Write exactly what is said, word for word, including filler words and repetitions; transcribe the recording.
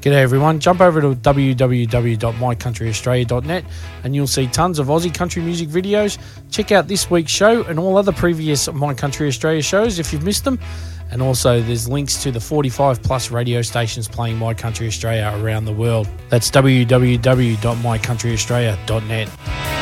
G'day everyone, jump over to w w w dot my country australia dot net and you'll see tons of Aussie country music videos. Check out this week's show and all other previous My Country Australia shows if you've missed them. And also there's links to the forty-five plus radio stations playing My Country Australia around the world. That's w w w dot my country australia dot net.